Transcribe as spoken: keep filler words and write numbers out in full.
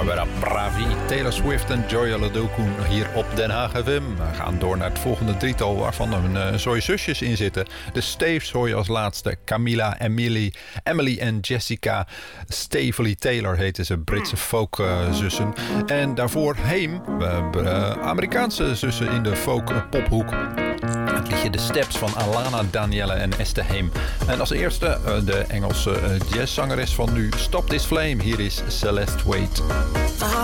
Barbara Pravi, Taylor Swift en Joya Ladokun hier op Den Haag F M. We gaan door naar het volgende drietal waarvan er een uh, zooi zusjes in zitten. De Staves hoor je als laatste. Camila, Emily, Emily en Jessica Stavely Taylor heten ze, Britse folk uh, zussen. En daarvoor Heem, uh, uh, Amerikaanse zussen in de folk uh, pophoek. Het liedje The Steps van Alana Danielle en Esther Heem. En als eerste uh, de Engelse uh, jazzzangeres van nu, Stop This Flame. Hier is Celeste Wade.